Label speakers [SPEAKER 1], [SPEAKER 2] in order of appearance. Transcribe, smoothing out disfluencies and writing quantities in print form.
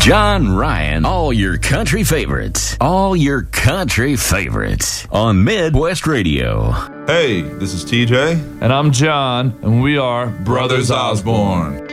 [SPEAKER 1] John Ryan, all your country favorites. All your country favorites on Midwest Radio.
[SPEAKER 2] Hey, this is TJ.
[SPEAKER 3] And I'm John, and we are Brothers Osborne.